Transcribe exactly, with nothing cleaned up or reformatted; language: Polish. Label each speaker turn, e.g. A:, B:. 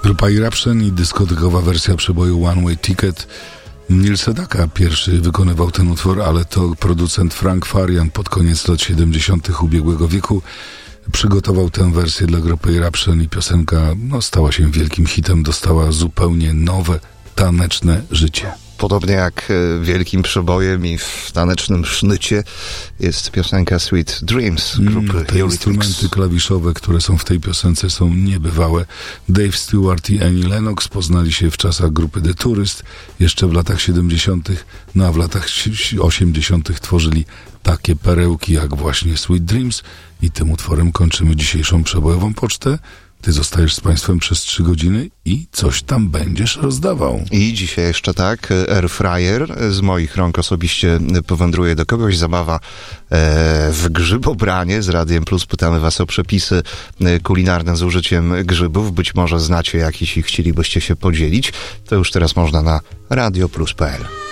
A: Grupa Eruption i dyskotekowa wersja przeboju One Way Ticket. Neil Sedaka pierwszy wykonywał ten utwór, ale to producent Frank Farian pod koniec lat siedemdziesiątych ubiegłego wieku przygotował tę wersję dla grupy Eruption i piosenka no, stała się wielkim hitem, dostała zupełnie nowe, taneczne życie.
B: Podobnie jak wielkim przebojem i w tanecznym sznycie jest piosenka Sweet Dreams grupy
A: mm, Te instrumenty klawiszowe, które są w tej piosence, są niebywałe. Dave Stewart i Annie Lennox poznali się w czasach grupy The Tourist, jeszcze w latach siedemdziesiątych, no a w latach osiemdziesiątych tworzyli takie perełki jak właśnie Sweet Dreams i tym utworem kończymy dzisiejszą przebojową pocztę. Ty zostajesz z Państwem przez trzy godziny i coś tam będziesz rozdawał.
B: I dzisiaj jeszcze tak, Air Fryer z moich rąk osobiście powędruje do kogoś. Zabawa e, w grzybobranie z Radiem Plus. Pytamy Was o przepisy kulinarne z użyciem grzybów. Być może znacie jakieś i chcielibyście się podzielić. To już teraz można na radio plus kropka p l.